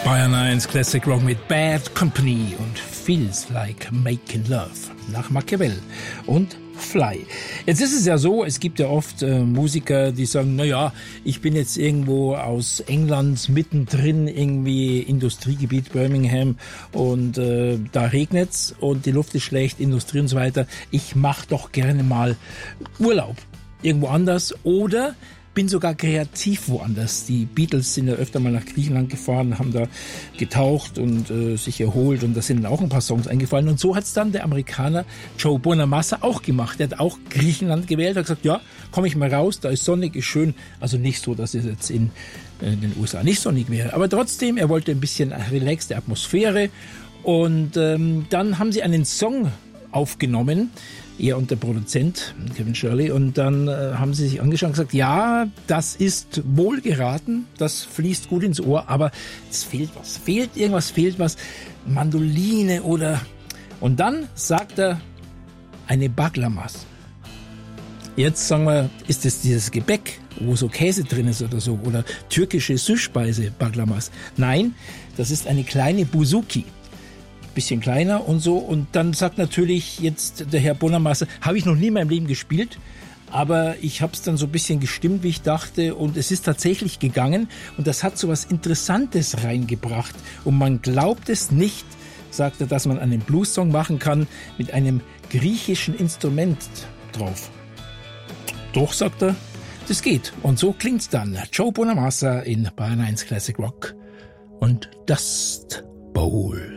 Bayern 1 Classic Rock mit Bad Company und Feels Like Making Love nach Machiavelli und Fly. Jetzt ist es ja so, es gibt ja oft Musiker, die sagen, naja, ich bin jetzt irgendwo aus England mittendrin, irgendwie Industriegebiet Birmingham und da regnet's und die Luft ist schlecht, Industrie und so weiter. Ich mache doch gerne mal Urlaub irgendwo anders oder bin sogar kreativ woanders. Die Beatles sind ja öfter mal nach Griechenland gefahren, haben da getaucht und sich erholt und da sind auch ein paar Songs eingefallen. Und so hat es dann der Amerikaner Joe Bonamassa auch gemacht. Der hat auch Griechenland gewählt, hat gesagt, ja, komme ich mal raus, da ist sonnig, ist schön. Also nicht so, dass es jetzt in den USA nicht sonnig wäre. Aber trotzdem, er wollte ein bisschen relaxte Atmosphäre. Und dann haben sie einen Song aufgenommen, er und der Produzent, Kevin Shirley, und dann haben sie sich angeschaut und gesagt, ja, das ist wohl geraten, das fließt gut ins Ohr, aber es fehlt was, fehlt was, Mandoline oder... Und dann sagt er, eine Baglamas. Jetzt sagen wir, ist es dieses Gebäck, wo so Käse drin ist oder so, oder türkische Süßspeise, Baglamas? Nein, das ist eine kleine Buzuki. Bisschen kleiner und so. Und dann sagt natürlich jetzt der Herr Bonamassa, habe ich noch nie in meinem Leben gespielt, aber ich habe es dann so ein bisschen gestimmt, wie ich dachte, und es ist tatsächlich gegangen und das hat so was Interessantes reingebracht und man glaubt es nicht, sagt er, dass man einen Blues-Song machen kann mit einem griechischen Instrument drauf. Doch, sagt er, das geht. Und so klingt's dann. Joe Bonamassa in Bayern 1 Classic Rock und Dust Bowl.